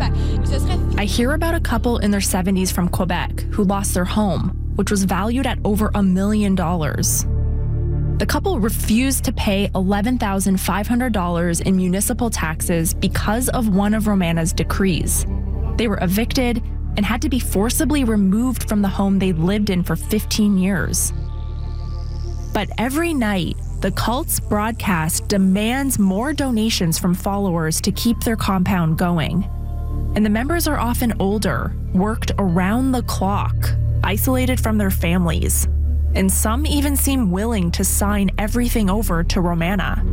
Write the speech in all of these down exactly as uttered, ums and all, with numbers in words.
I hear about a couple in their seventies from Quebec who lost their home, which was valued at over a million dollars. The couple refused to pay eleven thousand five hundred dollars in municipal taxes because of one of Romana's decrees. They were evicted and had to be forcibly removed from the home they'd lived in for fifteen years. But every night, the cult's broadcast demands more donations from followers to keep their compound going. And the members are often older, worked around the clock, isolated from their families. And some even seem willing to sign everything over to Romana.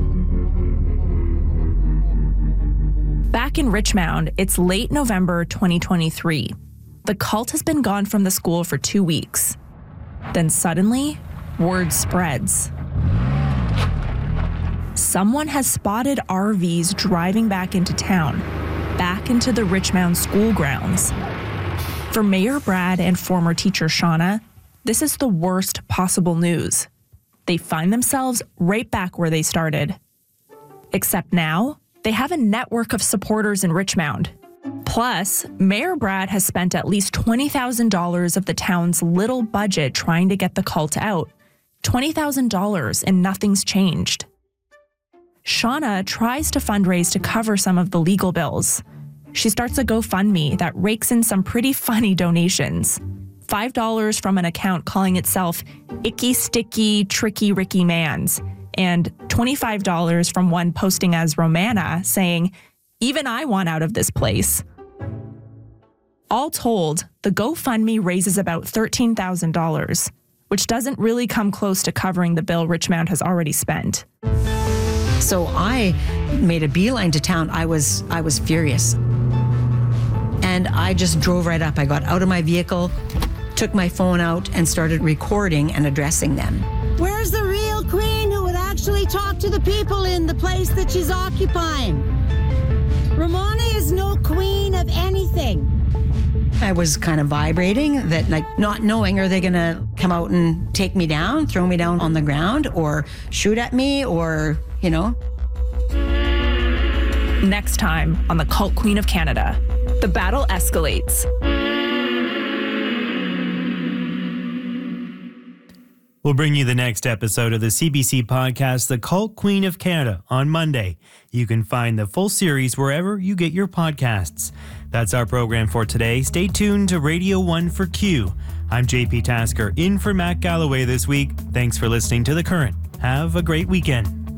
Back in Richmond, it's late November twenty twenty-three. The cult has been gone from the school for two weeks. Then suddenly, word spreads. Someone has spotted R Vs driving back into town, back into the Richmond school grounds. For Mayor Brad and former teacher Shauna, this is the worst possible news. They find themselves right back where they started. Except now, they have a network of supporters in Richmond. Plus, Mayor Brad has spent at least twenty thousand dollars of the town's little budget trying to get the cult out. twenty thousand dollars and nothing's changed. Shauna tries to fundraise to cover some of the legal bills. She starts a GoFundMe that rakes in some pretty funny donations. five dollars from an account calling itself Icky Sticky Tricky Ricky Mans, and twenty-five dollars from one posting as Romana saying, "Even I want out of this place." All told, the GoFundMe raises about thirteen thousand dollars, which doesn't really come close to covering the bill Richmond has already spent. So I made a beeline to town. I was I was furious. And I just drove right up. I got out of my vehicle, took my phone out, and started recording and addressing them. Where's the real queen who would actually talk to the people in the place that she's occupying? Romana is no queen of anything. I was kind of vibrating that, like, not knowing, are they going to come out and take me down, throw me down on the ground, or shoot at me, or, you know. Next time on The Cult Queen of Canada, the battle escalates. We'll bring you the next episode of the C B C podcast, The Cult Queen of Canada, on Monday. You can find the full series wherever you get your podcasts. That's our program for today. Stay tuned to Radio one for Q. I'm J P Tasker, in for Matt Galloway this week. Thanks for listening to The Current. Have a great weekend.